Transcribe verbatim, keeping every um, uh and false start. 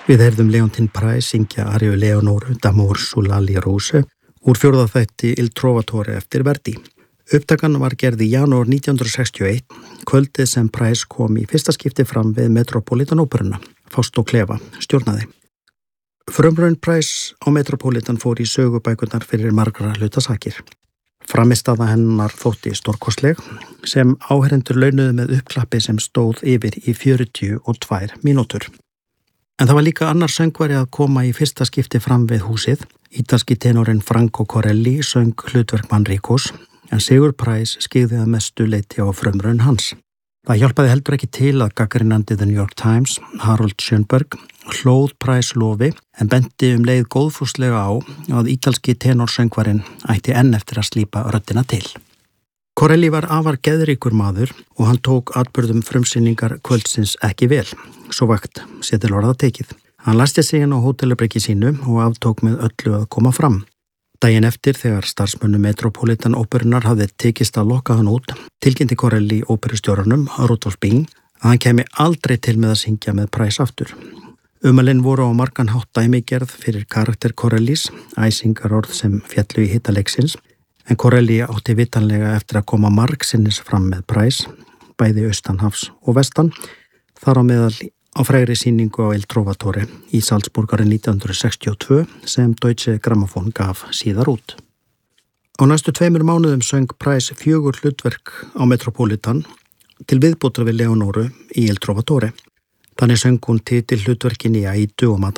Við heyrðum Leontín Price syngja Ariu Leonoru d'amor sulla rose úr fjórða þætti Il Trovatore eftir Verdi. Upptakan var gerð í janúar nítján hundruð sextíu og eitt, kvöldið sem Price kom í fyrsta skipti fram við Metropolitan Óperuna. Fausto Cleva stjórnaði. Frumraun Price á Metropolitan fór í sögubækurnar fyrir margra hluta sakir. Frammistaða hennar þótti stórkostleg sem áherendur launuðu með uppklappi sem stóð yfir í fjörutíu og tvær mínútur. En það var líka annar söngvari að koma í fyrsta skipti fram við húsið. Ítalski tenorinn Franco Corelli söng hlutverk Manricos, en Sigur Price skyggði að mestu leyti á frumraun hans. Það hjálpaði heldur ekki til að gagnrýnandi The New York Times, Harold Schönberg, hlóð Price lofi en benti um leið góðfúslega á að ítalski tenorsöngvarinn ætti enn eftir að slípa röddina til. Corelli var afar geðríkur maður og hann tók atburðum frumsýningar kvöldsins ekki vel, svo vakt sé til orða tekið. Hann lasti sig inn á hótelherbergi sínu og aftók með öllu að koma fram. Daginn eftir, þegar starfsmönnum Metropolitan Óperunar hafði tekist að lokka hann út, tilkynnti Corelli óperustjóranum, Rudolf Bing, að hann kemi aldrei til með að syngja með Price aftur. Ummælin voru á margan hátt dæmigerð fyrir karakter Corellis, æsingarorð sem fjallu í hita leiksins, en Corelli átti vitanlega eftir að koma margsinnis fram með Price, bæði austanhafs og vestan, þar á meðal á frægri sýningu á Il Trovatore í Salzburg árið nítján hundruð sextíu og tvö sem Deutsche Grammophon gaf síðar út. Á næstu tveimur mánuðum söng Price fjögur hlutverk á Metropolitan til viðbótar við Leonoru í Il Trovatore. Þannig söng hún titil hlutverkin í Aidu og